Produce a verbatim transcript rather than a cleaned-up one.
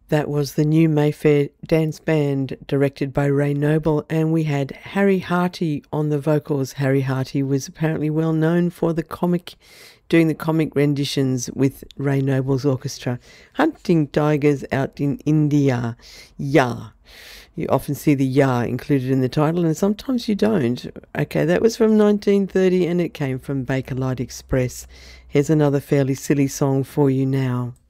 That was the new Mayfair Dance Band, directed by Ray Noble, and we had Harry Harty on the vocals. Harry Harty was apparently well known for the comic, doing the comic renditions with Ray Noble's orchestra. Hunting Tigers Out in India. Ya. You often see the ya included in the title, and sometimes you don't. Okay, that was from nineteen thirty, and it came from Bakelite Express. Here's another fairly silly song for you now.